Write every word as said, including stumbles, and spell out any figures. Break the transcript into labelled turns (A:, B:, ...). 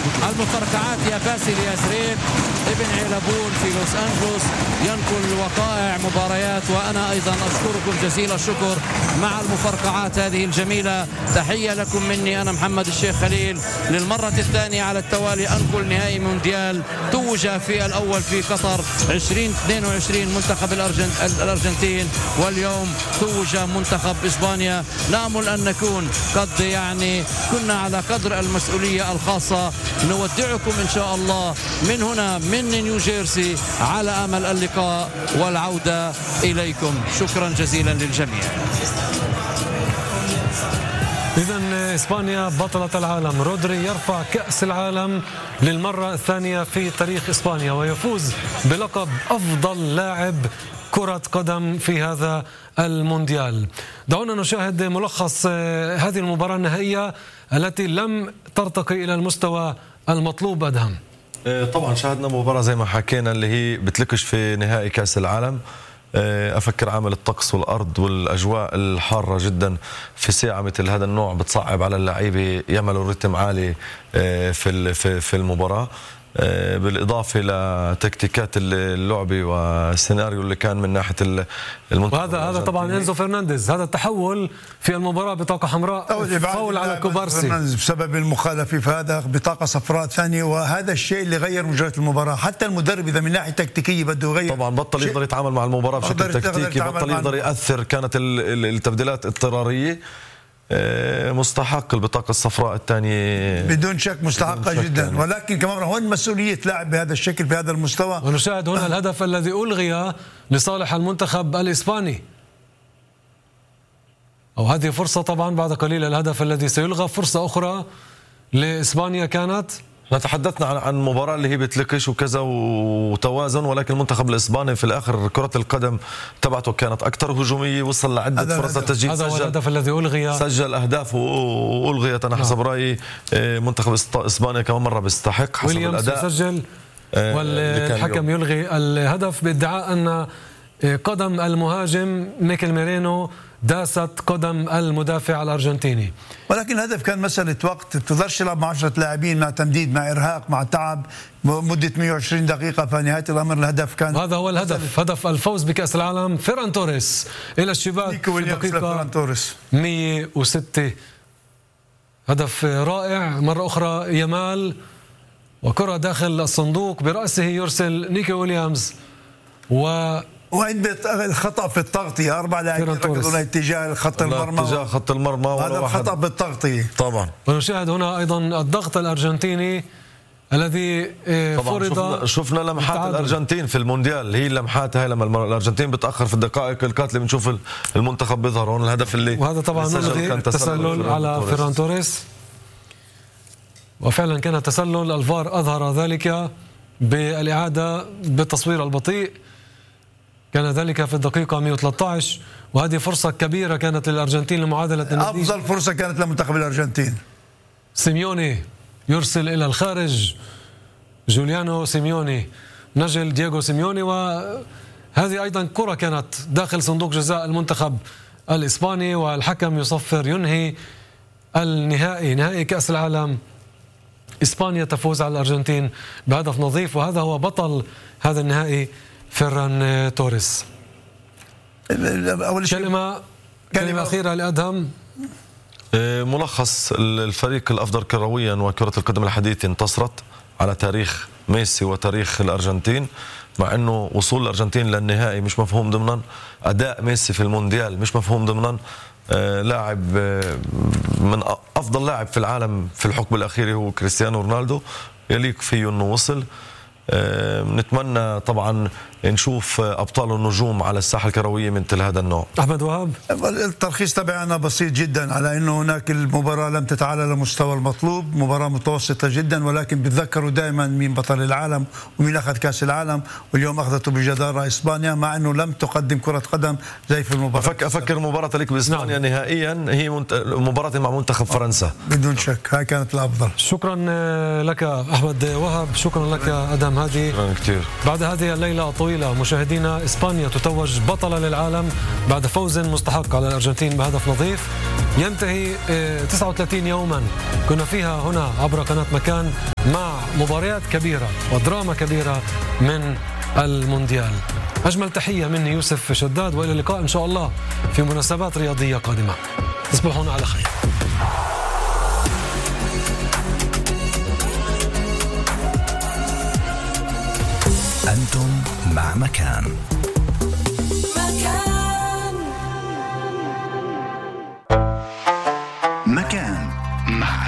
A: المفرقعات يا باسل يا سريب ابن علبون في لوس أنجلوس ينقل وقائع مباريات. وأنا أيضا أشكركم جزيل الشكر مع المفرقعات هذه الجميلة. تحية لكم مني أنا محمد الشيخ خليل، للمرة الثانية على التوالي أنقل نهائي مونديال. توج في الأول في قطر عشرين اثنين وعشرين منتخب الأرجنتين، واليوم توج منتخب إسبانيا. نأمل أن نكون قد يعني كنا على قدر المسؤولية الخاصة. نودعكم إن شاء الله من هنا من نيوجيرسي على أمل اللقاء والعودة إليكم. شكرا جزيلا للجميع.
B: إذن إسبانيا بطلة العالم، رودري يرفع كأس العالم للمرة الثانية في تاريخ إسبانيا ويفوز بلقب أفضل لاعب كرة قدم في هذا المونديال. دعونا نشاهد ملخص هذه المباراة النهائية التي لم ترتقي إلى المستوى المطلوب. أدهم،
C: طبعا شاهدنا مباراة زي ما حكينا اللي هي بتلكش في نهائي كأس العالم. أفكر عامل الطقس والأرض والأجواء الحارة جدا في ساعة مثل هذا النوع بتصعب على اللعيبة يعملوا رتم عالي في في المباراة، بالإضافة لتكتيكات اللعبة والسيناريو اللي كان من ناحية المنتخب.
B: وهذا هذا طبعا إنزو فرنانديز، هذا التحول في المباراة بطاقة حمراء، فاول على كوبارسي
D: بسبب المخالفة، فهذا بطاقة صفراء ثانية، وهذا الشيء اللي غير مجريات المباراة. حتى المدرب إذا من ناحية تكتيكية بده يغير،
C: طبعا بطل يقدر يتعامل مع المباراة بشكل تكتيكي، بطل يقدر يأثر. كانت التبديلات اضطرارية. مستحق البطاقة الصفراء الثانية
D: بدون شك، مستحقة جدا يعني. ولكن كمان هون مسؤولية لاعب بهذا الشكل بهذا المستوى.
B: ونشاهد هنا الهدف الذي ألغي لصالح المنتخب الإسباني، أو هذه فرصة طبعا بعد قليل الهدف الذي سيلغى. فرصة أخرى لإسبانيا كانت.
C: تحدثنا عن عن مباراة اللي هي بتلكش وكذا وتوازن، ولكن المنتخب الإسباني في الآخر كرة القدم تبعته كانت أكثر هجومية، وصل لعدة فرص للتسجيل.
B: هذا هو الهدف الذي ألغي،
C: سجل أهداف وألغيت. أنا حسب رأيي منتخب إسبانيا كمان مرة بيستحق حسب الأداء.
B: سجل والحكم يلغي الهدف بادعاء أن قدم المهاجم ميكل ميرينو داست قدم المدافع الأرجنتيني.
D: ولكن الهدف كان مسألة وقت، بتقدرش تلعب مع عشرة لاعبين مع تمديد مع إرهاق مع تعب مدة مئة وعشرين دقيقة. فنهاية الأمر الهدف كان،
B: وهذا هو الهدف، هدف الفوز بكأس العالم. فيران توريس إلى الشباك في دقيقة مئة وستة. هدف رائع. مرة أخرى يامال وكرة داخل الصندوق، برأسه يرسل نيكي ويليامز و
D: وعند الخطأ في التغطية. أربع لاعبين ركضوا اتجاه خط المرمى،
C: اتجاه خط المرمى،
D: هذا الخطأ بالتغطية
C: طبعا.
B: ونشاهد هنا أيضا الضغط الأرجنتيني الذي فرض.
C: شفنا, شفنا لمحات التعادل. الأرجنتين في المونديال، هي اللمحات هاي لما الأرجنتين بتأخر في الدقائق القاتلة بنشوف المنتخب بيظهر. هون الهدف اللي
B: وهذا طبعا كان تسلل على فيران توريس، وفعلا كان تسلل. الفار أظهر ذلك بالإعادة بالتصوير البطيء، كان ذلك في الدقيقة مئة وثلاثة عشر. وهذه فرصة كبيرة كانت للأرجنتين لمعادلة النتيجة.
D: أفضل فرصة كانت لمنتخب الأرجنتين.
B: سيميوني يرسل إلى الخارج، جوليانو سيميوني نجل دييغو سيميوني. وهذه أيضا كرة كانت داخل صندوق جزاء المنتخب الإسباني، والحكم يصفر ينهي النهائي، نهائي كأس العالم. إسبانيا تفوز على الأرجنتين بهدف نظيف، وهذا هو بطل هذا النهائي فيران توريس. كلمة كلمة أخيرة لأدهم.
C: ملخص الفريق الأفضل كرويا وكرة القدم الحديثة انتصرت على تاريخ ميسي وتاريخ الأرجنتين، مع أنه وصول الأرجنتين للنهائي مش مفهوم ضمنا، أداء ميسي في المونديال مش مفهوم ضمنا. لاعب من أفضل لاعب في العالم في الحقبة الأخيرة هو كريستيانو رونالدو، يليق فيه أنه وصل. نتمنى طبعا نشوف أبطال النجوم على الساحة الكروية مثل هذا النوع.
B: أحمد وهاب.
D: الترخيص تبعنا بسيط جدا، على أنه هناك المباراة لم تتعالى للمستوى المطلوب، مباراة متوسطة جدا، ولكن بتذكروا دائما مين بطل العالم ومين أخذ كأس العالم، واليوم أخذته بجدارة إسبانيا، مع أنه لم تقدم كرة قدم زي في المباراة.
C: أفكر, أفكر مباراة لك بإسبانيا نعم. نهائيا هي مباراة مع منتخب فرنسا
D: بدون شك، هاي كانت الأفضل.
B: شكرا لك أحمد وهاب، شكرا لك أدهم هادي.
C: شكرا كثير.
B: بعد هذه الليلة الطويلة مشاهدينا، إسبانيا تتوج بطلة للعالم بعد فوز مستحق على الأرجنتين بهدف نظيف. ينتهي تسعة وثلاثين يوما كنا فيها هنا عبر قناة مكان مع مباريات كبيرة ودراما كبيرة من المونديال. أجمل تحية مني يوسف شداد، وإلى اللقاء إن شاء الله في مناسبات رياضية قادمة. تصبحون على خير.
E: أنتم مع مكان.